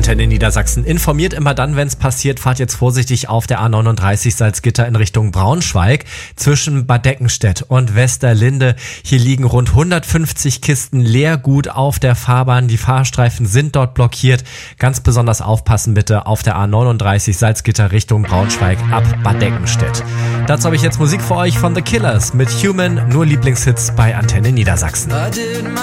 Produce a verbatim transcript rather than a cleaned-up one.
Antenne Niedersachsen informiert immer dann, wenn es passiert. Fahrt jetzt vorsichtig auf der A neununddreißig Salzgitter in Richtung Braunschweig zwischen Bad Deckenstedt und Westerlinde. Hier liegen rund hundertfünfzig Kisten Leergut auf der Fahrbahn. Die Fahrstreifen sind dort blockiert. Ganz besonders aufpassen bitte auf der A neununddreißig Salzgitter Richtung Braunschweig ab Bad Deckenstedt. Dazu habe ich jetzt Musik für euch von The Killers mit Human, nur Lieblingshits bei Antenne Niedersachsen.